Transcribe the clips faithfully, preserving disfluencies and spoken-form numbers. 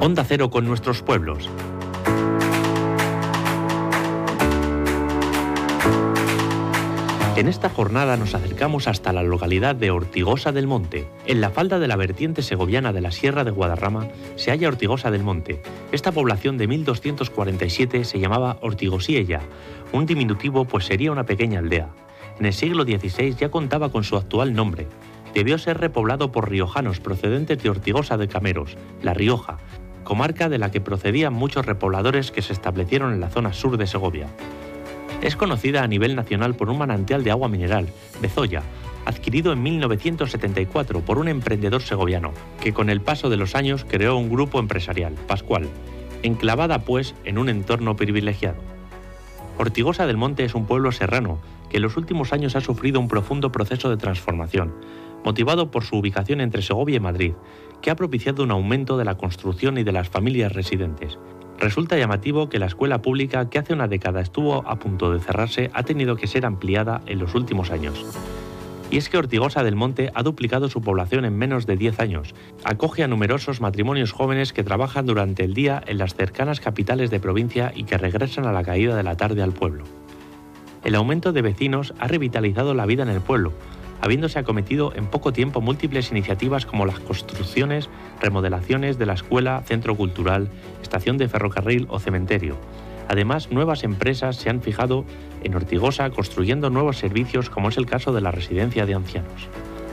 Onda Cero con nuestros pueblos. En esta jornada nos acercamos hasta la localidad de Ortigosa del Monte. En la falda de la vertiente segoviana de la Sierra de Guadarrama se halla Ortigosa del Monte. Esta población de mil doscientos cuarenta y siete se llamaba Ortigosiella, un diminutivo pues sería una pequeña aldea. En el siglo dieciséis ya contaba con su actual nombre. Debió ser repoblado por riojanos procedentes de Ortigosa de Cameros, La Rioja, comarca de la que procedían muchos repobladores que se establecieron en la zona sur de Segovia. Es conocida a nivel nacional por un manantial de agua mineral, Bezoya, adquirido en mil novecientos setenta y cuatro por un emprendedor segoviano, que con el paso de los años creó un grupo empresarial, Pascual, enclavada pues en un entorno privilegiado. Ortigosa del Monte es un pueblo serrano que en los últimos años ha sufrido un profundo proceso de transformación, motivado por su ubicación entre Segovia y Madrid, que ha propiciado un aumento de la construcción y de las familias residentes. Resulta llamativo que la escuela pública, que hace una década estuvo a punto de cerrarse, ha tenido que ser ampliada en los últimos años. Y es que Ortigosa del Monte ha duplicado su población en menos de diez años. Acoge a numerosos matrimonios jóvenes que trabajan durante el día en las cercanas capitales de provincia y que regresan a la caída de la tarde al pueblo. El aumento de vecinos ha revitalizado la vida en el pueblo, habiéndose acometido en poco tiempo múltiples iniciativas como las construcciones, remodelaciones de la escuela, centro cultural, estación de ferrocarril o cementerio. Además, nuevas empresas se han fijado en Ortigosa construyendo nuevos servicios, como es el caso de la residencia de ancianos.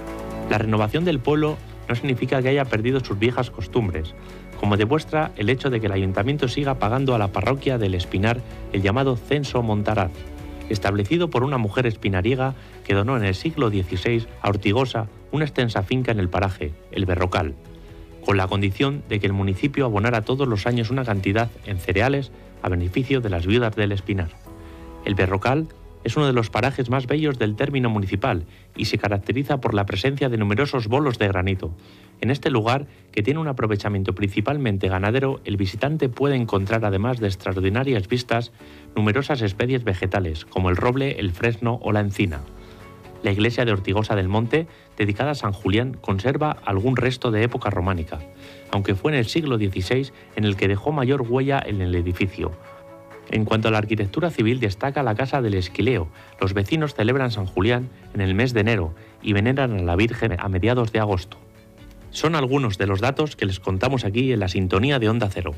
La renovación del pueblo no significa que haya perdido sus viejas costumbres, como demuestra el hecho de que el ayuntamiento siga pagando a la parroquia del Espinar el llamado censo Montaraz, establecido por una mujer espinariega que donó en el siglo dieciséis a Ortigosa una extensa finca en el paraje, el Berrocal, con la condición de que el municipio abonara todos los años una cantidad en cereales a beneficio de las viudas del Espinar. El Berrocal es uno de los parajes más bellos del término municipal y se caracteriza por la presencia de numerosos bolos de granito. En este lugar, que tiene un aprovechamiento principalmente ganadero, el visitante puede encontrar, además de extraordinarias vistas, numerosas especies vegetales, como el roble, el fresno o la encina. La iglesia de Ortigosa del Monte, dedicada a San Julián, conserva algún resto de época románica, aunque fue en el siglo dieciséis en el que dejó mayor huella en el edificio. En cuanto a la arquitectura civil, destaca la Casa del Esquileo. Los vecinos celebran San Julián en el mes de enero y veneran a la Virgen a mediados de agosto. Son algunos de los datos que les contamos aquí en la sintonía de Onda Cero.